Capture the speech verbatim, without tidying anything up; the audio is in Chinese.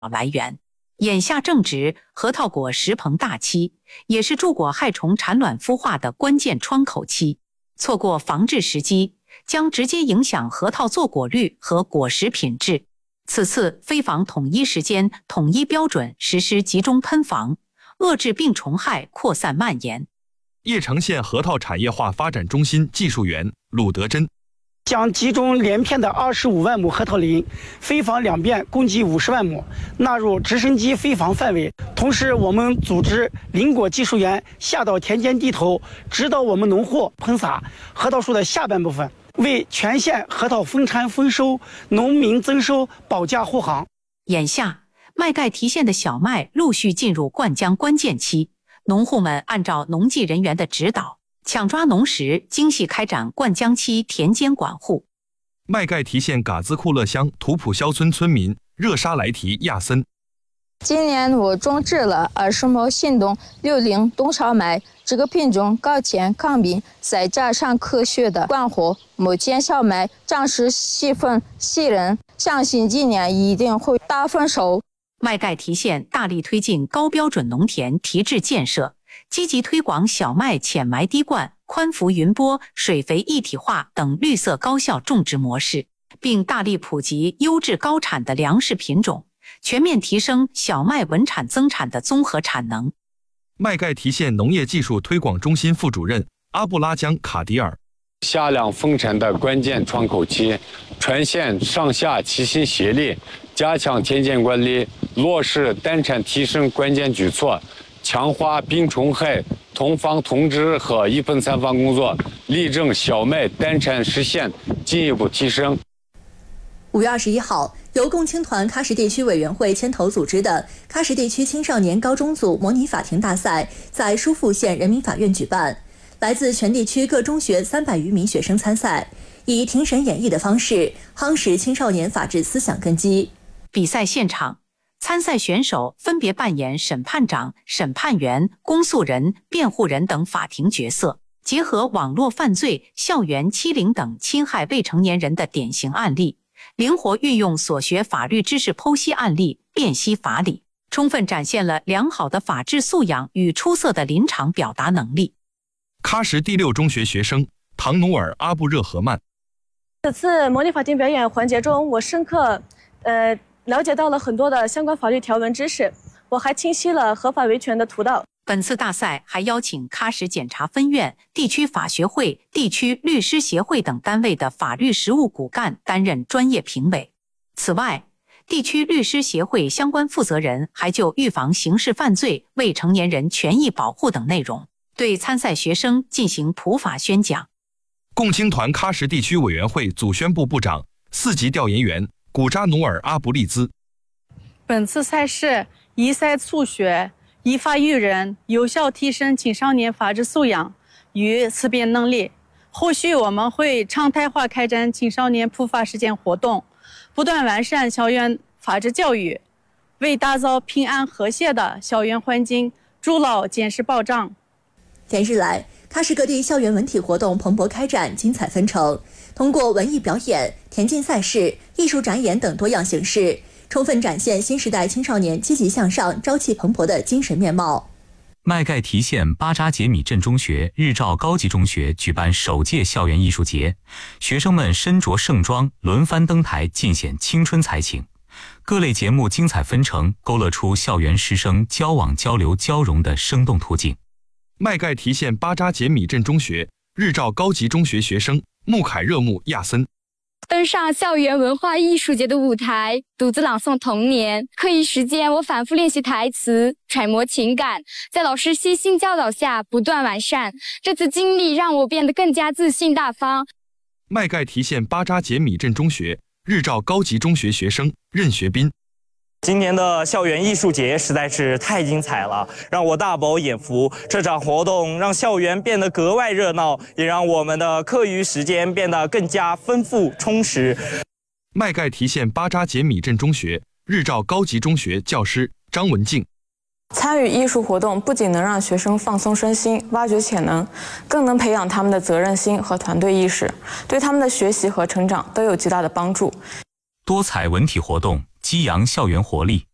来源。眼下正值核桃果实膨大期，也是柱果害虫产卵孵化的关键窗口期。错过防治时机，将直接影响核桃坐果率和果实品质。此次飞防统一时间、统一标准实施集中喷防，遏制病虫害扩散蔓延。 邺城县核桃产业化发展中心技术员鲁德珍。 将集中连片的二十五万亩核桃林飞防两遍，共计五十万亩，纳入直升机飞防范围。同时，我们组织林果技术员下到田间地头，指导我们农户喷洒核桃树的下半部分，为全县核桃丰产丰收、农民增收保驾护航。 眼下，麦盖提县的小麦陆续进入灌浆关键期，农户们按照农技人员的指导，抢抓农时，精细开展灌浆期田间管护。 麦盖提县嘎兹库勒乡图普肖村村民热沙莱提亚森。 今年我种植了二十亩新冬六零冬苕麦，这个品种高甜抗病，再加上科学的管护，目前小麦长势细分细韧，相信今年一定会大丰收。 麦盖提县大力推进高标准农田提质建设，积极推广小麦浅埋滴灌、宽幅云播、水肥一体化等绿色高效种植模式，并大力普及优质高产的粮食品种，全面提升小麦稳产增产的综合产能。 麦盖提县农业技术推广中心副主任阿布拉江卡迪尔。 夏粮丰产的关键窗口期，全县上下齐心协力，加强田间管理，落实单产提升关键举措，强化病虫害同防同治和一分三防工作，力争小麦单产实现进一步提升。 五月二十一号，由共青团喀什地区委员会牵头组织的喀什地区青少年高中组模拟法庭大赛在疏附县人民法院举办，来自全地区各中学三百余名学生参赛，以庭审演绎的方式夯实青少年法治思想根基。 比赛现场，参赛选手分别扮演审判长、审判员、公诉人、辩护人等法庭角色，结合网络犯罪、校园欺凌等侵害未成年人的典型案例，灵活运用所学法律知识剖析案例，辨析法理，充分展现了良好的法治素养与出色的临场表达能力。 喀什第六中学学生唐努尔阿布热合曼。 此次模拟法庭表演环节中，我深刻呃了解到了很多的相关法律条文知识，我还清晰了合法维权的途道。 本次大赛还邀请喀什检察分院、地区法学会、地区律师协会等单位的法律实务骨干担任专业评委。此外，地区律师协会相关负责人还就预防刑事犯罪、未成年人权益保护等内容，对参赛学生进行普法宣讲。 共青团喀什地区委员会组宣部部长、四级调研员古扎努尔阿布利兹。 本次赛事以赛促学，依法育人，有效提升青少年法治素养与思辨能力。后续我们会常态化开展青少年普法实践活动，不断完善校园法治教育，为打造平安和谐的校园环境筑牢坚实保障。 连日来，喀什各地校园文体活动蓬勃开展，精彩纷呈。通过文艺表演、田径赛事、艺术展演等多样形式，充分展现新时代青少年积极向上、朝气蓬勃的精神面貌。 麦盖提县巴扎杰米镇中学日照高级中学举办首届校园艺术节，学生们身着盛装，轮番登台，尽显青春才情。各类节目精彩纷呈，勾勒出校园师生交往、交流、交融的生动图景。 麦盖提县巴扎杰米镇中学日照高级中学学生穆凯热穆亚森。 登上校园文化艺术节的舞台，独自朗诵童年。课余时间，我反复练习台词，揣摩情感，在老师悉心教导下不断完善。这次经历让我变得更加自信大方。 麦盖提县巴扎杰米镇中学日照高级中学学生任学斌。 今年的校园艺术节实在是太精彩了，让我大饱眼福。这场活动让校园变得格外热闹，也让我们的课余时间变得更加丰富充实。 麦盖提县巴扎杰米镇中学日照高级中学教师张文静。 参与艺术活动不仅能让学生放松身心、挖掘潜能，更能培养他们的责任心和团队意识，对他们的学习和成长都有极大的帮助。 多彩文体活动激扬校园活力。